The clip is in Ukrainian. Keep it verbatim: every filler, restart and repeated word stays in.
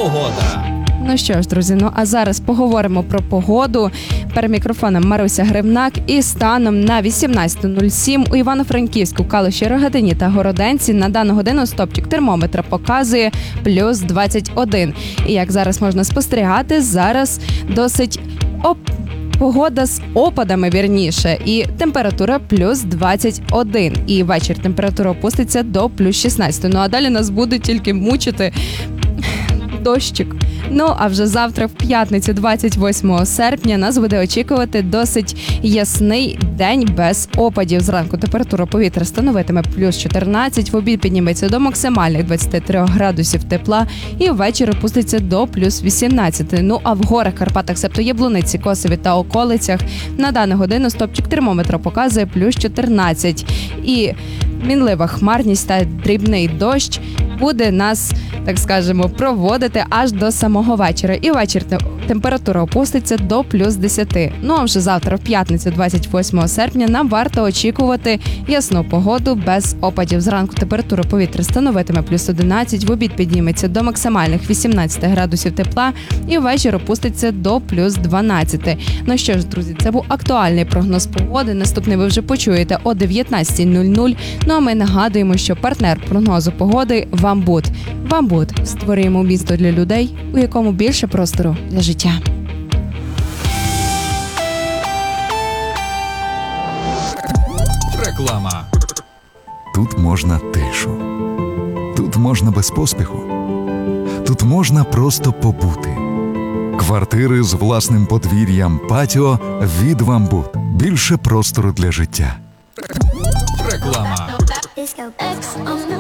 Погода. Ну що ж, друзі, ну а зараз поговоримо про погоду. Перед мікрофоном Маруся Гривнак і станом на вісімнадцята нуль сім у Івано-Франківську, Калуші, Рогатині та Городенці на дану годину стопчик термометра показує плюс двадцять один. І як зараз можна спостерігати, зараз досить оп... погода з опадами, вірніше, і температура плюс двадцять один. І вечір температура опуститься до плюс шістнадцять. Ну а далі нас буде тільки мучити дощик. Ну, а вже завтра, в п'ятницю, двадцять восьмого серпня, нас буде очікувати досить ясний день без опадів. Зранку температура повітря становитиме плюс чотирнадцять, в обід підніметься до максимальних двадцяти трьох градусів тепла і ввечері опуститься до плюс вісімнадцяти. Ну, а в горах, Карпатах, себто Яблуниці, Косові та околицях на дану годину стопчик термометра показує плюс чотирнадцять. І мінлива хмарність та дрібний дощ буде нас, так скажемо, проводити аж до самого вечора. І ввечері температура опуститься до плюс десяти. Ну а вже завтра, в п'ятницю, двадцять восьмого серпня, нам варто очікувати ясну погоду без опадів. Зранку температура повітря становитиме плюс одинадцять, в обід підніметься до максимальних вісімнадцяти градусів тепла і ввечері опуститься до плюс дванадцяти. Ну що ж, друзі, це був актуальний прогноз погоди. Наступний ви вже почуєте о дев'ятнадцята нуль нуль. Ну а ми нагадуємо, що партнер прогнозу погоди – Вамбут. Вамбут. Створюємо місто для людей, у якому більше простору для життя. Реклама. Тут можна тишу. Тут можна без поспіху. Тут можна просто побути. Квартири з власним подвір'ям, патіо від Вамбут. Більше простору для життя. Реклама. Disco X on the